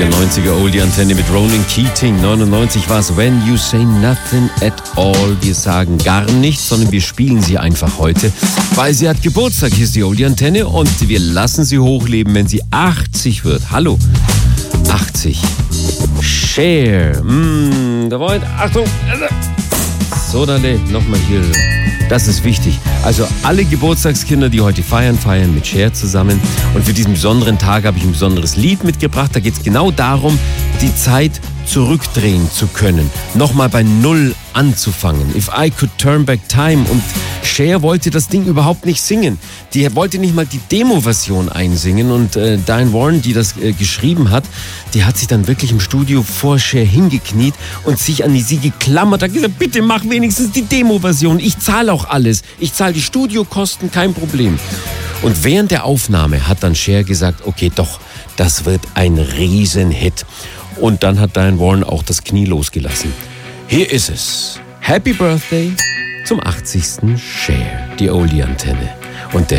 der 90er Oldie-Antenne mit Ronan Keating. 99 war es When You Say Nothing at All. Wir sagen gar nichts, sondern wir spielen sie einfach heute, weil sie hat Geburtstag. Hier ist die Oldie-Antenne und wir lassen sie hochleben, wenn sie 80 wird. Hallo, 80. Cher. Da wollen, Achtung. So, dann nochmal hier. Das ist wichtig. Also alle Geburtstagskinder, die heute feiern mit Cher zusammen. Und für diesen besonderen Tag habe ich ein besonderes Lied mitgebracht. Da geht es genau darum, die Zeit zurückdrehen zu können. Nochmal bei Null anzufangen. If I Could Turn Back Time. Und Cher wollte das Ding überhaupt nicht singen. Die wollte nicht mal die Demo-Version einsingen. Und Diane Warren, die das geschrieben hat, die hat sich dann wirklich im Studio vor Cher hingekniet und sich an sie geklammert. Hat gesagt, bitte mach wenigstens die Demo-Version. Ich zahle auch alles. Ich zahle die Studiokosten, kein Problem. Und während der Aufnahme hat dann Cher gesagt, okay, doch, das wird ein Riesenhit. Und dann hat Diane Warren auch das Knie losgelassen. Hier ist es. Happy Birthday zum 80. Cher, die Oldie-Antenne. Und der